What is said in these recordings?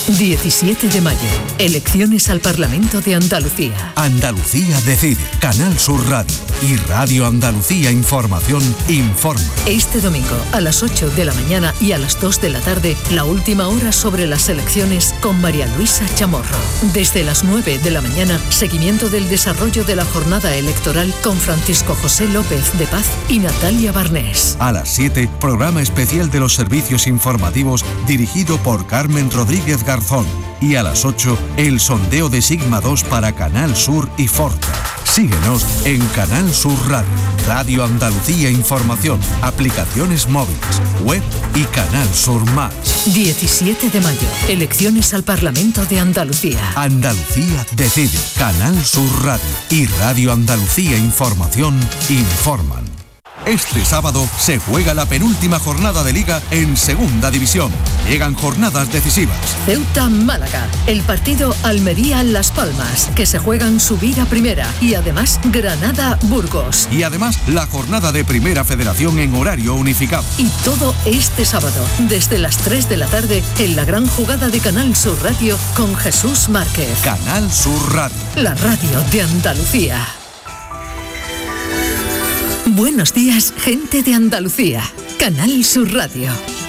17 de mayo, elecciones al Parlamento de Andalucía. Andalucía decide. Canal Sur Radio y Radio Andalucía Información informa. Este domingo a las 8 de la mañana y a las 2 de la tarde, la última hora sobre las elecciones con María Luisa Chamorro. Desde las 9 de la mañana, seguimiento del desarrollo de la jornada electoral con Francisco José López de Paz y Natalia Barnés. A las 7, programa especial de los servicios informativos dirigido por Carmen Rodríguez Garzón. Y a las 8, el sondeo de Sigma 2 para Canal Sur y Forta. Síguenos en Canal Sur Radio, Radio Andalucía Información, aplicaciones móviles, web y Canal Sur Más. 17 de mayo, elecciones al Parlamento de Andalucía. Andalucía decide. Canal Sur Radio y Radio Andalucía Información informan. Este sábado se juega la penúltima jornada de Liga en Segunda División. Llegan jornadas decisivas. Ceuta-Málaga, el partido Almería-Las Palmas, que se juegan subir a primera, y además Granada-Burgos. Y además la jornada de Primera Federación en horario unificado. Y todo este sábado, desde las 3 de la tarde, en la gran jugada de Canal Sur Radio con Jesús Márquez. Canal Sur Radio. La radio de Andalucía. Buenos días, gente de Andalucía. Canal Sur Radio.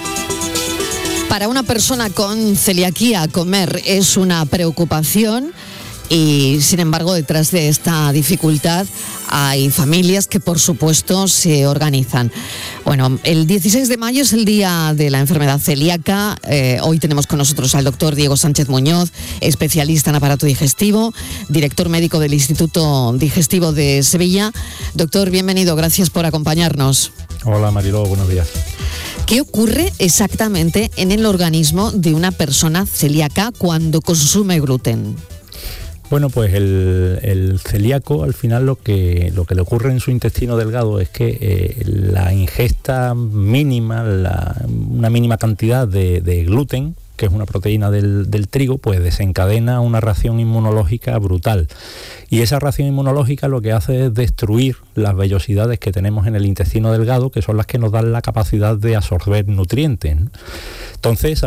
Para una persona con celiaquía, comer es una preocupación y, sin embargo, detrás de esta dificultad hay familias que, por supuesto, se organizan. Bueno, el 16 de mayo es el día de la enfermedad celíaca. Hoy tenemos con nosotros al doctor Diego Sánchez Muñoz, especialista en aparato digestivo, director médico del Instituto Digestivo de Sevilla. Doctor, bienvenido, gracias por acompañarnos. Hola Mariló, buenos días. ¿Qué ocurre exactamente en el organismo de una persona celíaca cuando consume gluten? Bueno, pues el celíaco al final lo que le ocurre en su intestino delgado es que la ingesta mínima, una mínima cantidad de gluten, que es una proteína del trigo, pues desencadena una reacción inmunológica brutal. Y esa reacción inmunológica lo que hace es destruir las vellosidades que tenemos en el intestino delgado, que son las que nos dan la capacidad de absorber nutrientes, ¿no? Entonces,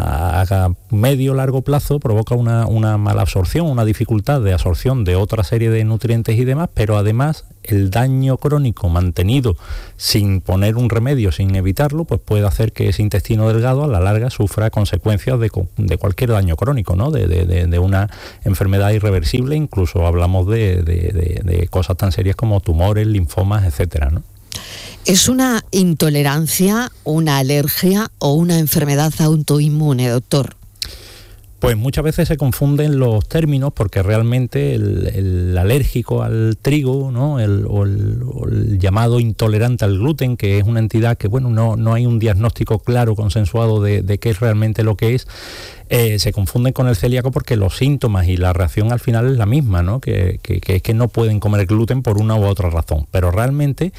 a medio largo plazo provoca una mala absorción, una dificultad de absorción de otra serie de nutrientes y demás, pero además el daño crónico mantenido sin poner un remedio, sin evitarlo, pues puede hacer que ese intestino delgado a la larga sufra consecuencias de cualquier daño crónico, ¿no? De una enfermedad irreversible, incluso hablamos de cosas tan serias como tumores, linfomas, etcétera, ¿no? ¿Es una intolerancia, una alergia o una enfermedad autoinmune, doctor? Pues muchas veces se confunden los términos porque realmente el alérgico al trigo, ¿no? o el llamado intolerante al gluten, que es una entidad que, bueno, no hay un diagnóstico claro, consensuado de qué es realmente lo que es, se confunden con el celíaco porque los síntomas y la reacción al final es la misma, ¿no? Que es que no pueden comer gluten por una u otra razón. Pero realmente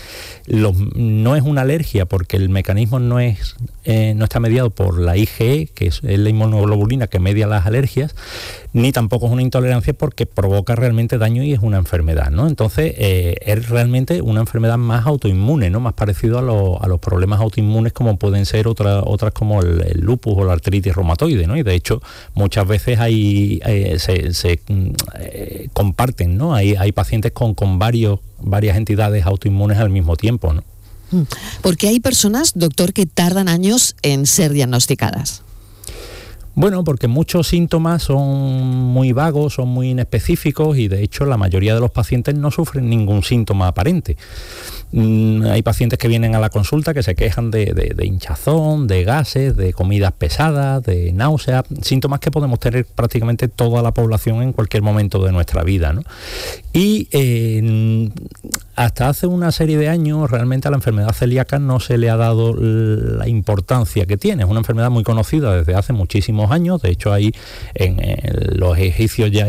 no es una alergia porque el mecanismo no está mediado por la IgE, que es la inmunoglobulina que media las alergias, ni tampoco es una intolerancia porque provoca realmente daño y es una enfermedad, ¿no? Entonces es realmente una enfermedad más autoinmune, ¿no? Más parecido a los problemas autoinmunes como pueden ser otras como el lupus o la artritis reumatoide, ¿no? Y de hecho muchas veces se comparten, ¿no? Hay pacientes con varias entidades autoinmunes al mismo tiempo, ¿no? Porque hay personas, doctor, que tardan años en ser diagnosticadas. Bueno, porque muchos síntomas son muy vagos, son muy inespecíficos y de hecho la mayoría de los pacientes no sufren ningún síntoma aparente. Hay pacientes que vienen a la consulta que se quejan de hinchazón, de gases, de comidas pesadas, de náuseas, síntomas que podemos tener prácticamente toda la población en cualquier momento de nuestra vida, ¿no? Y hasta hace una serie de años realmente a la enfermedad celíaca no se le ha dado la importancia que tiene. Es una enfermedad muy conocida desde hace muchísimos años. De hecho, en los egipcios ya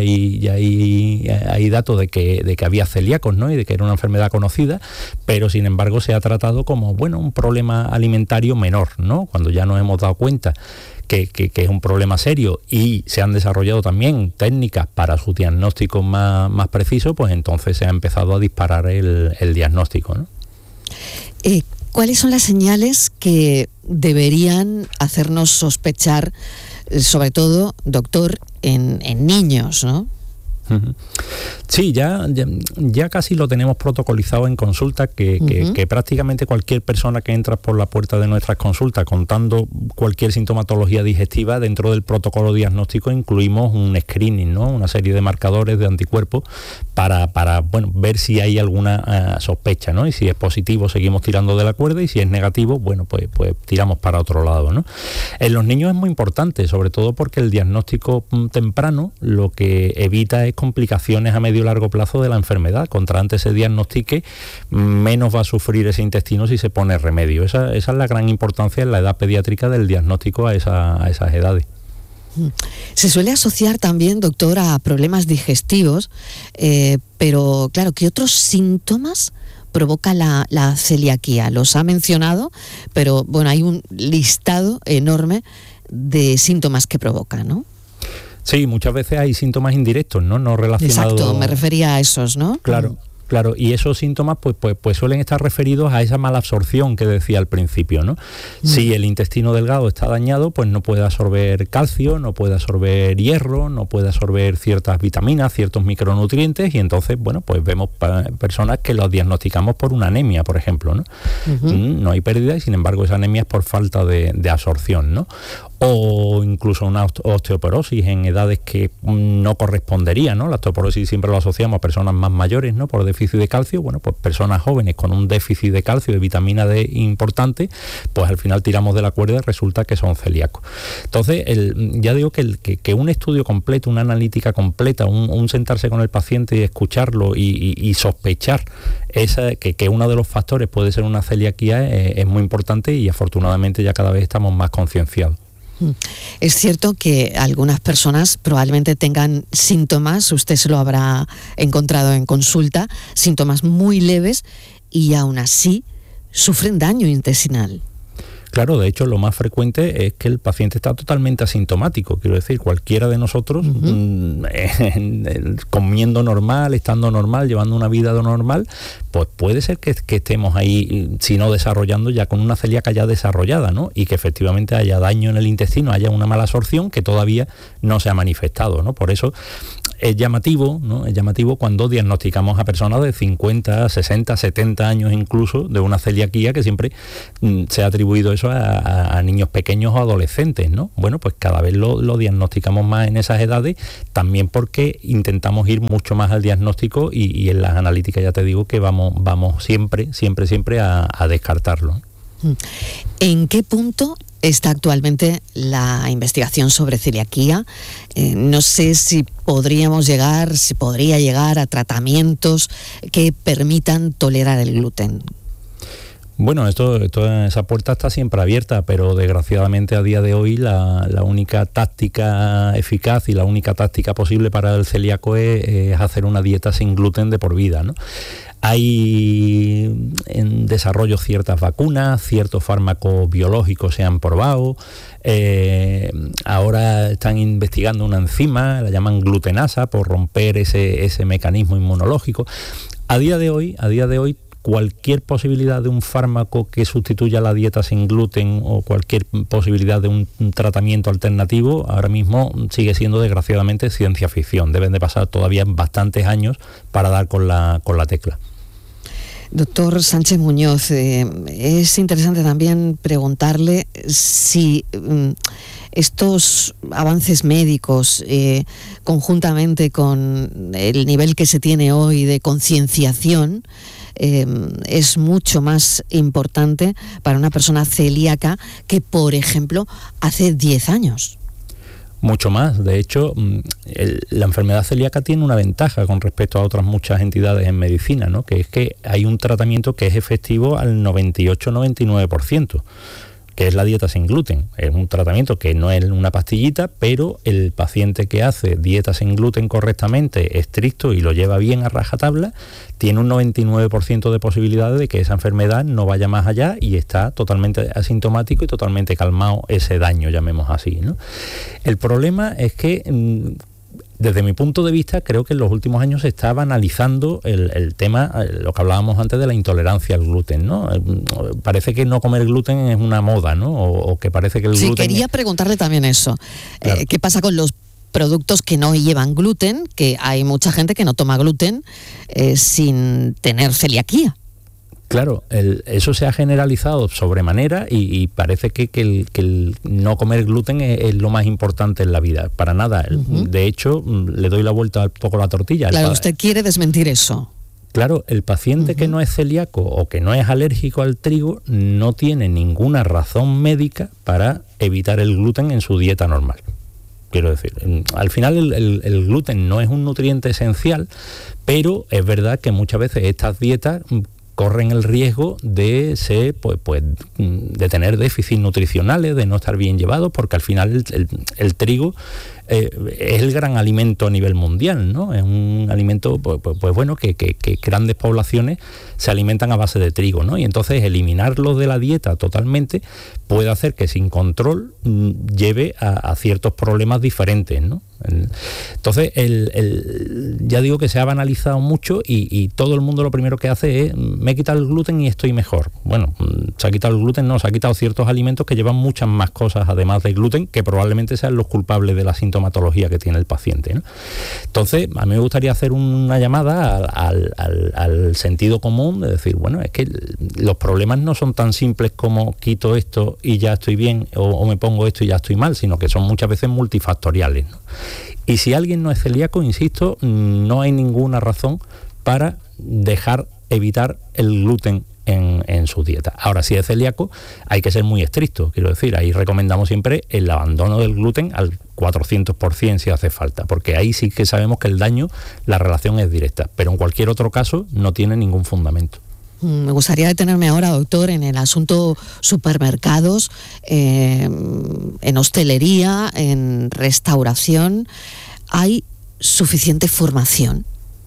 hay datos de que había celíacos, ¿no? Y de que era una enfermedad conocida, pero sin embargo se ha tratado como, bueno, un problema alimentario menor, ¿no? Cuando ya nos hemos dado cuenta que es un problema serio y se han desarrollado también técnicas para su diagnóstico más preciso, pues entonces se ha empezado a disparar el diagnóstico, ¿no? ¿Cuáles son las señales que deberían hacernos sospechar sobre todo, doctor, en niños, ¿no? Sí, ya casi lo tenemos protocolizado en consulta, que prácticamente cualquier persona que entra por la puerta de nuestras consultas contando cualquier sintomatología digestiva, dentro del protocolo diagnóstico incluimos un screening, ¿no? Una serie de marcadores de anticuerpos para ver si hay alguna sospecha, ¿no? Y si es positivo seguimos tirando de la cuerda, y si es negativo, pues tiramos para otro lado, ¿no? En los niños es muy importante, sobre todo porque el diagnóstico temprano lo que evita es complicaciones a medio y largo plazo de la enfermedad. Contra antes se diagnostique, menos va a sufrir ese intestino si se pone remedio. Esa es la gran importancia en la edad pediátrica del diagnóstico a esas edades. Se suele asociar también, doctor, a problemas digestivos, pero claro, ¿qué otros síntomas provoca la celiaquía? Los ha mencionado, pero bueno, hay un listado enorme de síntomas que provoca, ¿no? Sí, muchas veces hay síntomas indirectos, no relacionados. Exacto, me refería a esos, ¿no? Claro. Y esos síntomas pues suelen estar referidos a esa mala absorción que decía al principio, ¿no? Si el intestino delgado está dañado, pues no puede absorber calcio, no puede absorber hierro, no puede absorber ciertas vitaminas, ciertos micronutrientes, y entonces, pues vemos personas que los diagnosticamos por una anemia, por ejemplo, ¿no? No hay pérdida, y sin embargo esa anemia es por falta de absorción, ¿no? O incluso una osteoporosis en edades que no correspondería, ¿no? La osteoporosis siempre lo asociamos a personas más mayores, ¿no? Por déficit de calcio. Pues personas jóvenes con un déficit de calcio, de vitamina D importante, pues al final tiramos de la cuerda y resulta que son celíacos. Entonces, ya digo que un estudio completo, una analítica completa, un sentarse con el paciente y escucharlo y sospechar que uno de los factores puede ser una celiaquía es muy importante, y afortunadamente ya cada vez estamos más concienciados. Es cierto que algunas personas probablemente tengan síntomas, usted se lo habrá encontrado en consulta, síntomas muy leves, y aún así sufren daño intestinal. Claro, de hecho lo más frecuente es que el paciente está totalmente asintomático. Quiero decir, cualquiera de nosotros comiendo normal, estando normal, llevando una vida normal, pues puede ser que estemos ahí, si no desarrollando, ya con una celíaca ya desarrollada, ¿no? Y que efectivamente haya daño en el intestino, haya una mala absorción que todavía no se ha manifestado, ¿no? Por eso es llamativo, ¿no? Es llamativo cuando diagnosticamos a personas de 50, 60, 70 años incluso de una celiaquía, que siempre se ha atribuido eso a niños pequeños o adolescentes, ¿no? Bueno, pues cada vez lo diagnosticamos más en esas edades, también porque intentamos ir mucho más al diagnóstico, y en las analíticas ya te digo que vamos siempre a descartarlo. ¿En qué punto está actualmente la investigación sobre celiaquía? No sé si podría llegar a tratamientos que permitan tolerar el gluten. Bueno, esa puerta está siempre abierta, pero desgraciadamente a día de hoy la única táctica eficaz y la única táctica posible para el celíaco es hacer una dieta sin gluten de por vida, ¿no? Hay en desarrollo ciertas vacunas, ciertos fármacos biológicos se han probado. Ahora están investigando una enzima, la llaman glutenasa, por romper ese mecanismo inmunológico. A día de hoy, cualquier posibilidad de un fármaco que sustituya la dieta sin gluten, o cualquier posibilidad de un tratamiento alternativo, ahora mismo sigue siendo desgraciadamente ciencia ficción. Deben de pasar todavía bastantes años para dar con la tecla. Doctor Sánchez Muñoz, es interesante también preguntarle si estos avances médicos, conjuntamente con el nivel que se tiene hoy de concienciación, es mucho más importante para una persona celíaca que, por ejemplo, hace 10 años. Mucho más. De hecho, la enfermedad celíaca tiene una ventaja con respecto a otras muchas entidades en medicina, ¿no? Que es que hay un tratamiento que es efectivo al 98-99%. que es la dieta sin gluten. Es un tratamiento que no es una pastillita, pero el paciente que hace dieta sin gluten correctamente, estricto y lo lleva bien a rajatabla, tiene un 99% de posibilidades de que esa enfermedad no vaya más allá y está totalmente asintomático y totalmente calmado ese daño, llamemos así, ¿no? El problema es que Desde mi punto de vista, creo que en los últimos años se está banalizando el tema, lo que hablábamos antes de la intolerancia al gluten, ¿no? Parece que no comer gluten es una moda, ¿no? O que parece que el gluten... Sí, quería preguntarle también eso. Claro. ¿Qué pasa con los productos que no llevan gluten? Que hay mucha gente que no toma gluten sin tener celiaquía. Claro, eso se ha generalizado sobremanera y parece que el no comer gluten es lo más importante en la vida. Para nada. De hecho, le doy la vuelta un poco a la tortilla. Claro, usted quiere desmentir eso. Claro, el paciente que no es celíaco o que no es alérgico al trigo no tiene ninguna razón médica para evitar el gluten en su dieta normal. Quiero decir, al final el gluten no es un nutriente esencial, pero es verdad que muchas veces estas dietas corren el riesgo de ser, de tener déficits nutricionales, de no estar bien llevados, porque al final el trigo es el gran alimento a nivel mundial, ¿no? Es un alimento, pues bueno, que grandes poblaciones se alimentan a base de trigo, ¿no? Y entonces eliminarlo de la dieta totalmente puede hacer que sin control lleve a ciertos problemas diferentes, ¿no? Entonces, ya digo que se ha banalizado mucho y todo el mundo lo primero que hace es, me he quitado el gluten y estoy mejor. Bueno, se ha quitado el gluten, no, se ha quitado ciertos alimentos que llevan muchas más cosas además del gluten, que probablemente sean los culpables de la sintomatología que tiene el paciente, ¿no? Entonces, a mí me gustaría hacer una llamada al sentido común, de decir, bueno, es que los problemas no son tan simples como quito esto y ya estoy bien, o me pongo esto y ya estoy mal, sino que son muchas veces multifactoriales, ¿no? Y si alguien no es celíaco, insisto, no hay ninguna razón para evitar el gluten en su dieta. Ahora, si es celíaco, hay que ser muy estricto, quiero decir, ahí recomendamos siempre el abandono del gluten al 400% si hace falta, porque ahí sí que sabemos que el daño, la relación es directa, pero en cualquier otro caso no tiene ningún fundamento. Me gustaría detenerme ahora, doctor, en el asunto supermercados, en hostelería, en restauración. ¿Hay suficiente formación?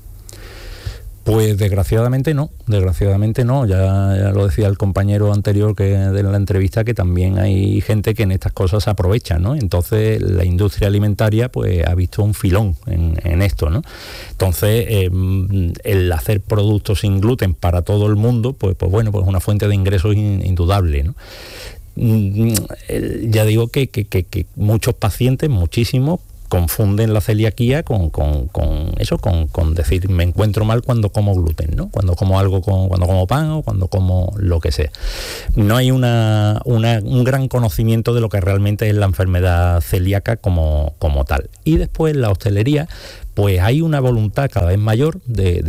Pues desgraciadamente no, ya lo decía el compañero anterior de la entrevista, que también hay gente que en estas cosas se aprovecha, ¿no? Entonces la industria alimentaria pues ha visto un filón en esto, ¿no? Entonces el hacer productos sin gluten para todo el mundo, pues bueno, pues es una fuente de ingresos indudable, ¿no? Ya digo que muchos pacientes, muchísimos, confunden la celiaquía con decir me encuentro mal cuando como gluten, ¿no? Cuando como pan o cuando como lo que sea. No hay un gran conocimiento de lo que realmente es la enfermedad celíaca como tal. Y después la hostelería, pues hay una voluntad cada vez mayor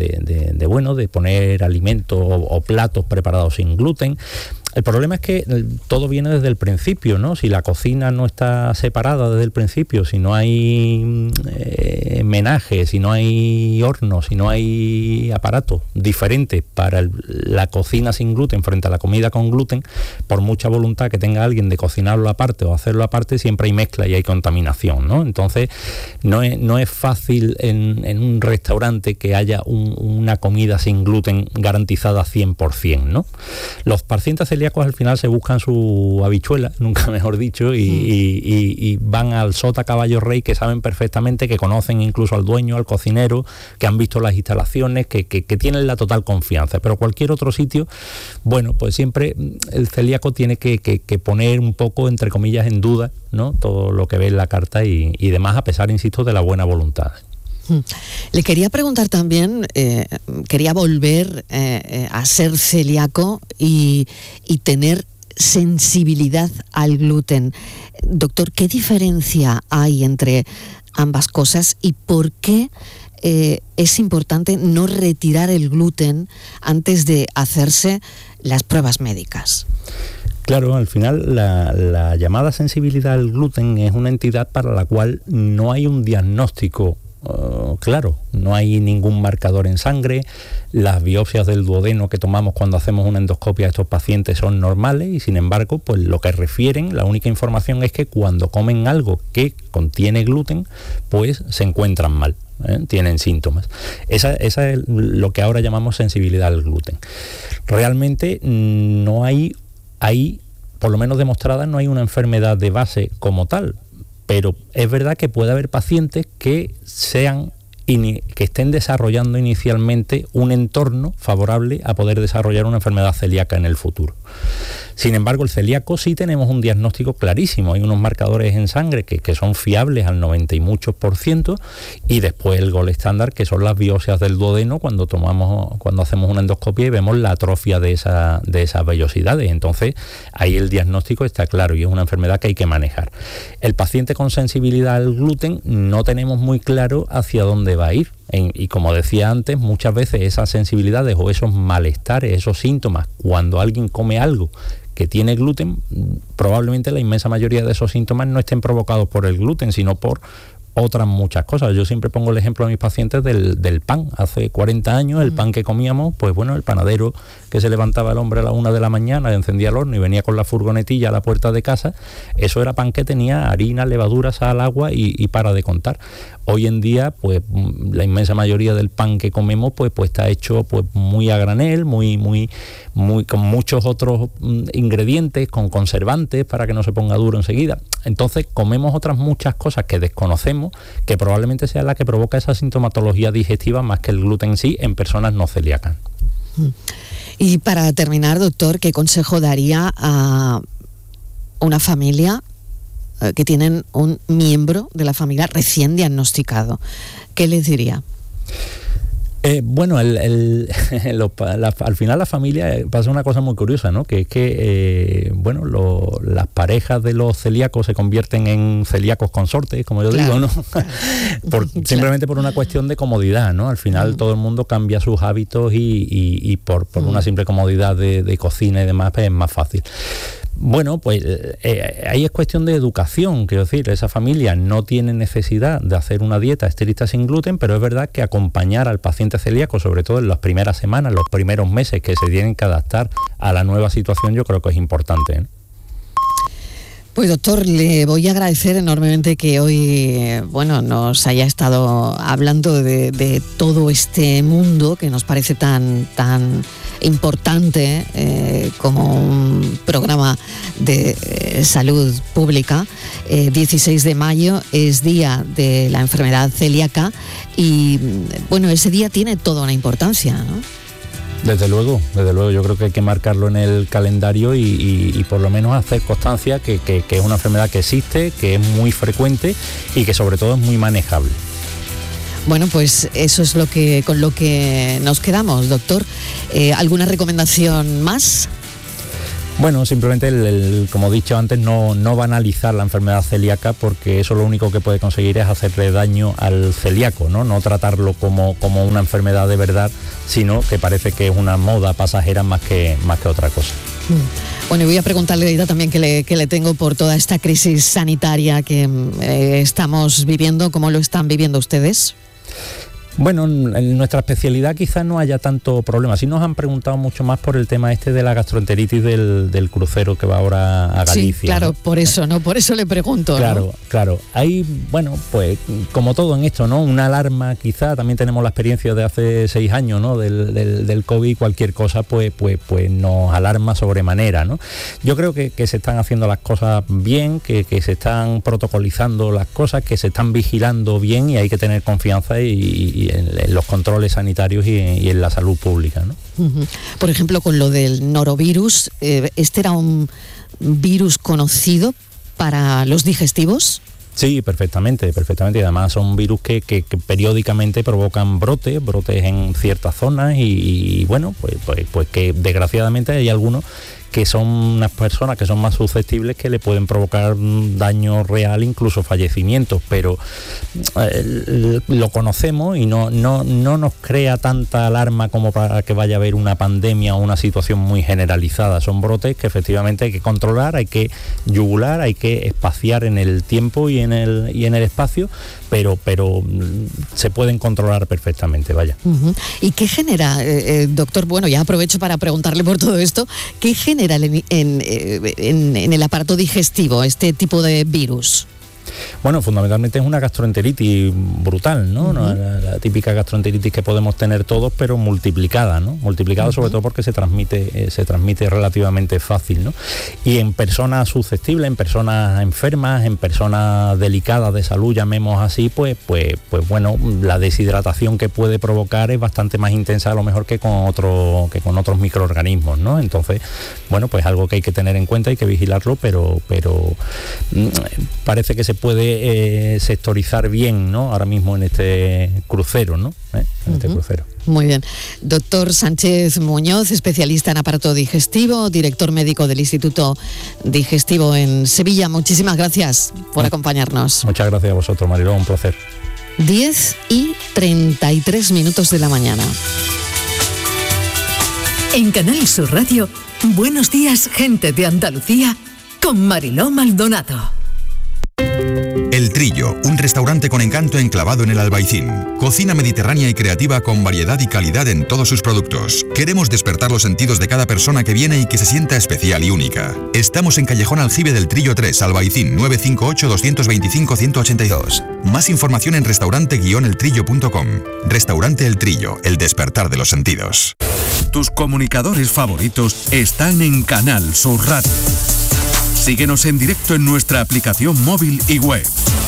de poner alimentos o platos preparados sin gluten. El problema es que todo viene desde el principio, ¿no? Si la cocina no está separada desde el principio, si no hay menaje, si no hay horno, si no hay aparatos diferentes para la cocina sin gluten frente a la comida con gluten, por mucha voluntad que tenga alguien de cocinarlo aparte o hacerlo aparte, siempre hay mezcla y hay contaminación, ¿no? Entonces, no es fácil en un restaurante que haya una comida sin gluten garantizada 100%, ¿no? Los pacientes celíacos al final se buscan su habichuela, nunca mejor dicho, y van al sota caballo rey, que saben perfectamente, que conocen incluso al dueño, al cocinero, que han visto las instalaciones, que tienen la total confianza. Pero cualquier otro sitio, bueno, pues siempre el celíaco tiene que poner un poco, entre comillas, en duda, ¿no?, todo lo que ve en la carta y demás, a pesar, insisto, de la buena voluntad. Le quería preguntar también, quería volver a ser celíaco y tener sensibilidad al gluten. Doctor, ¿qué diferencia hay entre ambas cosas y por qué es importante no retirar el gluten antes de hacerse las pruebas médicas? Claro, al final la llamada sensibilidad al gluten es una entidad para la cual no hay un diagnóstico claro, no hay ningún marcador en sangre, las biopsias del duodeno que tomamos cuando hacemos una endoscopia a estos pacientes son normales y sin embargo, pues lo que refieren, la única información es que cuando comen algo que contiene gluten, pues se encuentran mal, tienen síntomas. Esa es lo que ahora llamamos sensibilidad al gluten. Realmente no hay, por lo menos demostrada, no hay una enfermedad de base como tal. pero es verdad que puede haber pacientes que estén desarrollando inicialmente un entorno favorable a poder desarrollar una enfermedad celíaca en el futuro. Sin embargo, el celíaco sí tenemos un diagnóstico clarísimo, hay unos marcadores en sangre que son fiables al 90 y muchos %, y después el gold estándar, que son las biopsias del duodeno cuando hacemos una endoscopia y vemos la atrofia de esas vellosidades. Entonces, ahí el diagnóstico está claro y es una enfermedad que hay que manejar. El paciente con sensibilidad al gluten no tenemos muy claro hacia dónde va a ir. Y como decía antes, muchas veces esas sensibilidades o esos malestares, esos síntomas, cuando alguien come algo que tiene gluten, probablemente la inmensa mayoría de esos síntomas no estén provocados por el gluten, sino por otras muchas cosas. Yo siempre pongo el ejemplo a mis pacientes del pan. Hace 40 años el pan que comíamos, pues bueno, el panadero que se levantaba el hombre a la 1 de la mañana, encendía el horno y venía con la furgonetilla a la puerta de casa, eso era pan que tenía harina, levadura, sal, agua y para de contar. Hoy en día, pues la inmensa mayoría del pan que comemos pues está hecho pues muy a granel, muy con muchos otros ingredientes, con conservantes para que no se ponga duro enseguida. Entonces comemos otras muchas cosas que desconocemos, que probablemente sea la que provoca esa sintomatología digestiva más que el gluten en sí en personas no celíacas. Y para terminar, doctor, ¿qué consejo daría a una familia que tienen un miembro de la familia recién diagnosticado? ¿Qué les diría? Bueno, al final la familia pasa una cosa muy curiosa, ¿no? Que es que las parejas de los celíacos se convierten en celíacos consortes, como yo digo, ¿no? Simplemente por una cuestión de comodidad, ¿no? Al final todo el mundo cambia sus hábitos y por una simple comodidad de cocina y demás, pues es más fácil. Bueno, pues ahí es cuestión de educación, quiero decir, esa familia no tiene necesidad de hacer una dieta estricta sin gluten, pero es verdad que acompañar al paciente celíaco, sobre todo en las primeras semanas, los primeros meses que se tienen que adaptar a la nueva situación, yo creo que es importante, ¿eh? Pues doctor, le voy a agradecer enormemente que hoy nos haya estado hablando de todo este mundo que nos parece tan importante como un programa de salud pública. 16 de mayo es Día de la Enfermedad Celíaca y ese día tiene toda una importancia, ¿no? Desde luego, yo creo que hay que marcarlo en el calendario y por lo menos hacer constancia que es una enfermedad que existe, que es muy frecuente y que sobre todo es muy manejable. Bueno, pues eso es con lo que nos quedamos, doctor. ¿Alguna recomendación más? Bueno, simplemente, como he dicho antes, no banalizar la enfermedad celíaca, porque eso lo único que puede conseguir es hacerle daño al celíaco, ¿no? Tratarlo como una enfermedad de verdad, sino que parece que es una moda pasajera más que otra cosa. Bueno, y voy a preguntarle ahorita también que le tengo por toda esta crisis sanitaria que estamos viviendo. ¿Cómo lo están viviendo ustedes? Bueno, en nuestra especialidad quizás no haya tanto problema. Sí nos han preguntado mucho más por el tema de la gastroenteritis del crucero que va ahora a Galicia. Sí, claro, ¿no? Por eso le pregunto. Claro. Hay, pues como todo en esto, ¿no? Una alarma quizá, también tenemos la experiencia de hace 6 años, ¿no? Del COVID, cualquier cosa pues nos alarma sobremanera, ¿no? Yo creo que se están haciendo las cosas bien, que se están protocolizando las cosas, que se están vigilando bien y hay que tener confianza y en los controles sanitarios y en la salud pública, ¿no? Por ejemplo, con lo del norovirus, ¿este era un virus conocido para los digestivos? Sí, perfectamente, y además son virus que periódicamente provocan brotes en ciertas zonas y bueno, pues que desgraciadamente hay algunos que son unas personas que son más susceptibles, que le pueden provocar daño real, incluso fallecimientos, pero lo conocemos y no nos crea tanta alarma como para que vaya a haber una pandemia o una situación muy generalizada. Son brotes que efectivamente hay que controlar, hay que yugular, hay que espaciar en el tiempo y en el espacio, pero se pueden controlar perfectamente, vaya. ¿Y qué genera, doctor? Bueno, ya aprovecho para preguntarle por todo esto. ¿Qué genera en el aparato digestivo este tipo de virus? Bueno, fundamentalmente es una gastroenteritis brutal, ¿no? La típica gastroenteritis que podemos tener todos, pero multiplicada, ¿no? Multiplicada sobre todo porque se transmite relativamente fácil, ¿no? Y en personas susceptibles, en personas enfermas, en personas delicadas de salud, llamemos así, pues bueno, la deshidratación que puede provocar es bastante más intensa a lo mejor que con otros microorganismos, ¿no? Entonces, bueno, pues algo que hay que tener en cuenta, hay que vigilarlo, pero parece que se puede sectorizar bien, ¿no? Ahora mismo en este crucero, ¿no? En este crucero. Muy bien. Doctor Sánchez Muñoz, especialista en aparato digestivo, director médico del Instituto Digestivo en Sevilla. Muchísimas gracias por acompañarnos. Muchas gracias a vosotros, Mariló, un placer. 10:33 de la mañana. En Canal Sur Radio, Buenos días, gente de Andalucía, con Mariló Maldonado. El Trillo, un restaurante con encanto enclavado en el Albaicín. Cocina mediterránea y creativa con variedad y calidad en todos sus productos. Queremos despertar los sentidos de cada persona que viene y que se sienta especial y única. Estamos en Callejón Aljibe del Trillo 3, Albaicín, 958-225-182. Más información en restaurante-eltrillo.com. Restaurante El Trillo, el despertar de los sentidos. Tus comunicadores favoritos están en Canal Sur Radio. Síguenos en directo en nuestra aplicación móvil y web.